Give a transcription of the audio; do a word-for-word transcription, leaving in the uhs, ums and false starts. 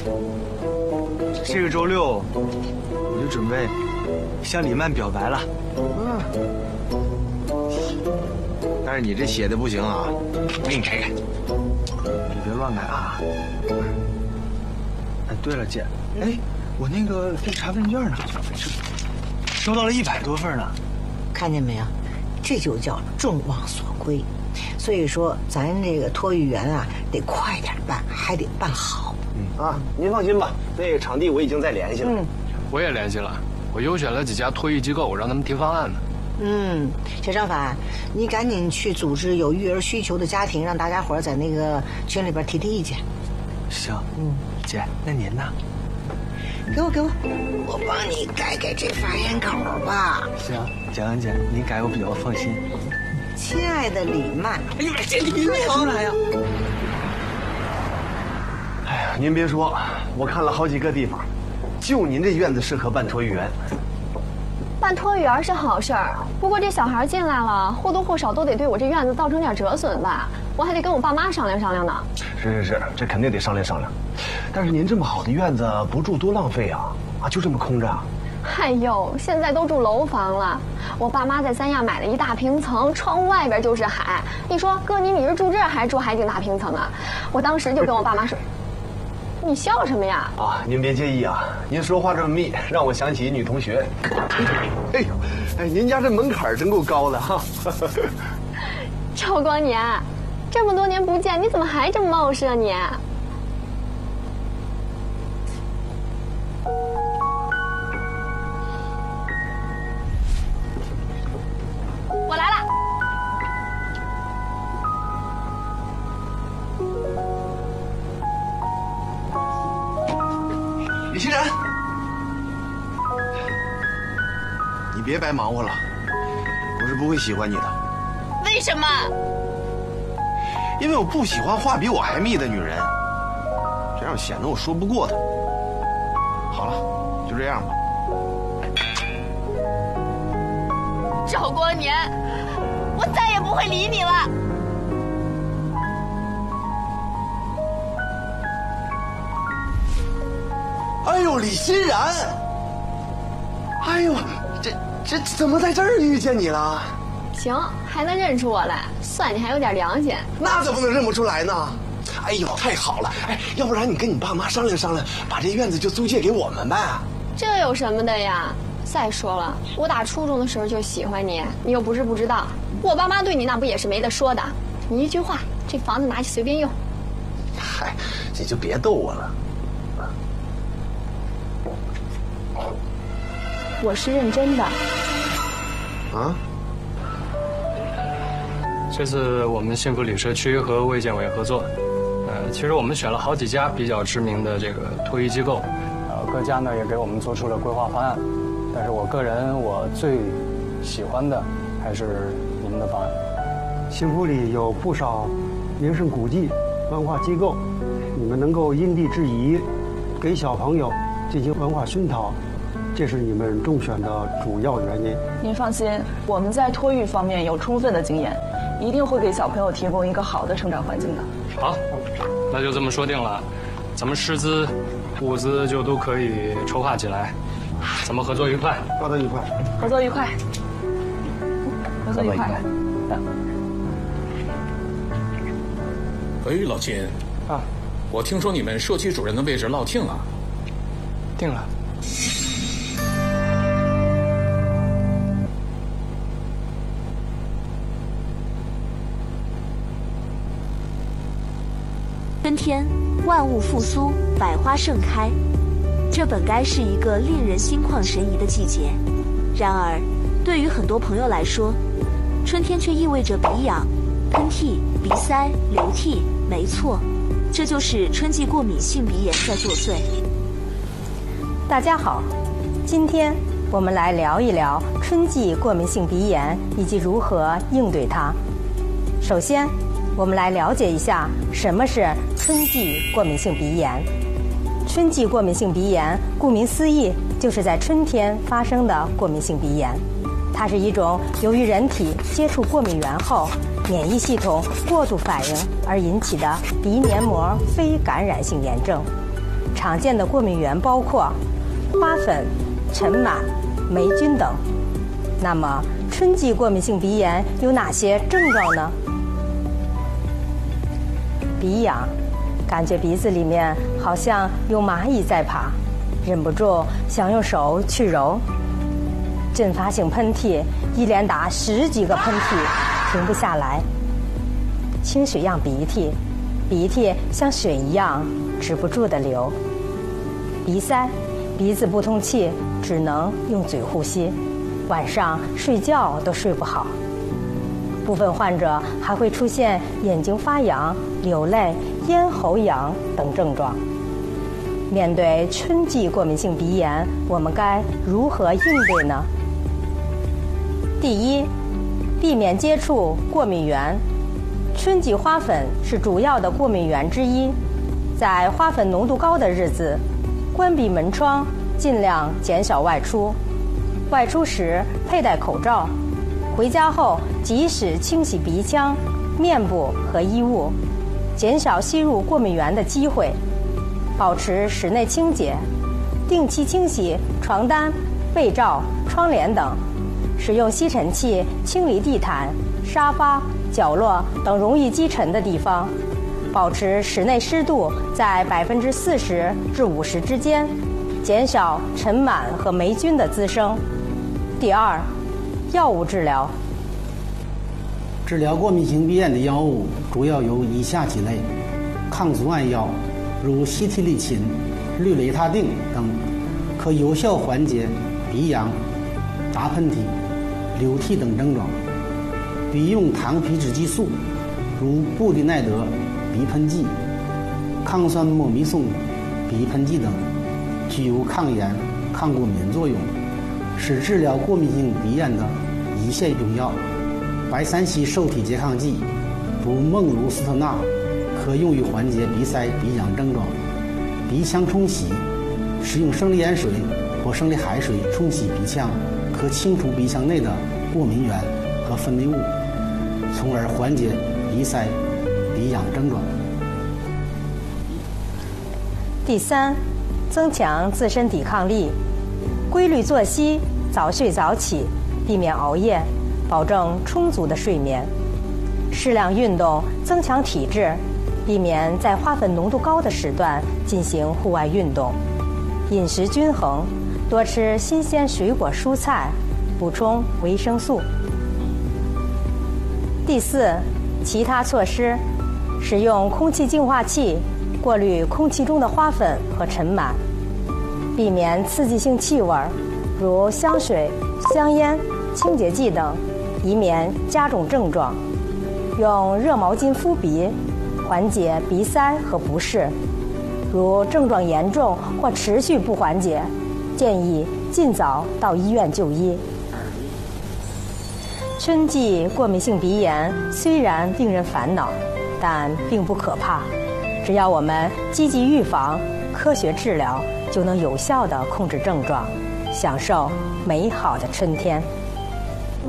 这个周六我就准备向李曼表白了。嗯。 但是你这写的不行啊，我给你改改。 你别乱改啊。哎，对了，姐，哎，我那个调查问卷呢？收到了一百多份呢。 看见没有？这就叫众望所归。所以说，咱这个托育园啊，得快点办，还得办好。 嗯啊，您放心吧，那个场地我已经在联系了。嗯， 我也联系了，我优选了几家托育机构，让他们提方案呢。 嗯，小张凡，你赶紧去组织有育儿需求的家庭，让大家伙在那个群里边提提意见。 行，嗯，姐，那您呢？ 给我给我，我帮你改改这发言口吧。 行，蒋安姐，您改我比较放心。 亲爱的李曼， 哎呀，这你别出来呀！ 哎呀，您别说，我看了好几个地方，就您这院子适合办托育园。 办托育园是好事儿，不过这小孩进来了，或多或少都得对我这院子造成点折损吧？我还得跟我爸妈商量商量呢。 是是是，这肯定得商量商量。但是您这么好的院子不住多浪费啊！啊，就这么空着啊？ 哎呦，现在都住楼房了。我爸妈在三亚买了一大平层，窗外边就是海。你说哥，你你是住这儿还是住海景大平层啊？我当时就跟我爸妈说。你笑什么呀？ 啊，您别介意啊，您说话这么密，让我想起女同学。哎呦，哎，您家这门槛真够高的哈。 赵光年，这么多年不见，你怎么还这么冒失啊你？我来了。 李欣然，你别白忙活了，我是不会喜欢你的。 为什么？ 因为我不喜欢话比我还密的女人，这样显得我说不过她。好了，就这样吧。 赵光年，我再也不会理你了。 哎呦，李欣然！哎呦，这这怎么在这儿遇见你了？ 行，还能认出我来，算你还有点良心。 那怎么能认不出来呢？哎呦，太好了！哎，要不然你跟你爸妈商量商量，把这院子就租借给我们呗。 这有什么的呀？再说了，我打初中的时候就喜欢你，你又不是不知道，我爸妈对你那不也是没得说的。你一句话，这房子拿去随便用。 嗨，你就别逗我了。 我是认真的。 啊？ 这次我们幸福里社区和卫健委合作，呃，其实我们选了好几家比较知名的这个托育机构，呃，各家呢也给我们做出了规划方案，但是我个人我最喜欢的还是你们的方案。 幸福里有不少名胜古迹、文化机构，你们能够因地制宜，给小朋友进行文化熏陶，这是你们中选的主要原因。 您放心，我们在托育方面有充分的经验，一定会给小朋友提供一个好的成长环境的。 好，那就这么说定了，咱们师资、物资就都可以筹划起来，咱们合作愉快， 合作愉快， 合作愉快，合作愉快。 哎，老秦啊， 我听说你们社区主任的位置落定了。 定了。 春天，万物复苏，百花盛开，这本该是一个令人心旷神怡的季节。然而，对于很多朋友来说，春天却意味着鼻痒、喷嚏、鼻塞、流涕。没错，这就是春季过敏性鼻炎在作祟。 大家好，今天我们来聊一聊春季过敏性鼻炎以及如何应对它。首先，我们来了解一下什么是春季过敏性鼻炎。春季过敏性鼻炎，顾名思义，就是在春天发生的过敏性鼻炎。它是一种由于人体接触过敏源后，免疫系统过度反应而引起的鼻黏膜非感染性炎症。 常见的过敏源包括花粉、尘螨、霉菌等。那么，春季过敏性鼻炎有哪些症状呢？鼻痒，感觉鼻子里面好像有蚂蚁在爬，忍不住想用手去揉。阵发性喷嚏，一连打十几个喷嚏，停不下来。清水样鼻涕，鼻涕像水一样止不住的流。鼻塞，鼻子不通气，只能用嘴呼吸，晚上睡觉都睡不好。部分患者还会出现眼睛发痒、流泪、咽喉痒等症状。面对春季过敏性鼻炎，我们该如何应对呢？第一，避免接触过敏源。春季花粉是主要的过敏源之一，在花粉浓度高的日子，关闭门窗，尽量减少外出。外出时佩戴口罩，回家后及时清洗鼻腔、面部和衣物，减少吸入过敏源的机会。保持室内清洁，定期清洗床单、被罩、窗帘等，使用吸尘器清理地毯、沙发、角落等容易积尘的地方，保持室内湿度在百分之四十至五十之间，减少尘螨和霉菌的滋生。第二，药物治疗。 治疗过敏性鼻炎的药物主要有以下几类：抗组胺药，如西替利嗪、氯雷他定等，可有效缓解鼻痒、打喷嚏、流涕等症状。鼻用糖皮质激素，如布地奈德鼻喷剂、抗酸莫米松鼻喷剂等，具有抗炎、抗过敏作用，是治疗过敏性鼻炎的一线用药。白三烯受体拮抗剂，如孟卢斯特钠，可用于缓解鼻塞、鼻痒症状。鼻腔冲洗，使用生理盐水或生理海水冲洗鼻腔，可清除鼻腔内的过敏源和分泌物，从而缓解鼻塞、鼻痒症状。 第三，增强自身抵抗力，规律作息，早睡早起，避免熬夜，保证充足的睡眠，适量运动，增强体质，避免在花粉浓度高的时段进行户外运动。饮食均衡，多吃新鲜水果蔬菜，补充维生素。第四，其他措施，使用空气净化器过滤空气中的花粉和尘螨，避免刺激性气味，如香水、香烟、清洁剂等，以免加重症状。用热毛巾敷鼻，缓解鼻塞和不适。如症状严重或持续不缓解，建议尽早到医院就医。春季过敏性鼻炎虽然令人烦恼，但并不可怕。只要我们积极预防、科学治疗，就能有效地控制症状，享受美好的春天。